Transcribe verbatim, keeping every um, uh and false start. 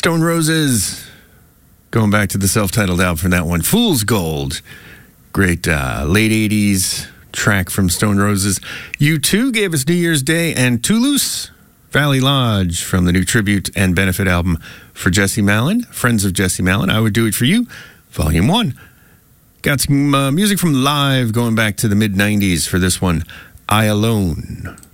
Stone Roses, going back to the self-titled album for that one. Fool's Gold, great uh, late eighties track from Stone Roses. U two gave us New Year's Day, and Toulouse Valley Lodge from the new tribute and benefit album for Jesse Malin, Friends of Jesse Malin. I Would Do It For You, Volume one. Got some uh, music from Live going back to the mid nineties for this one, I Alone.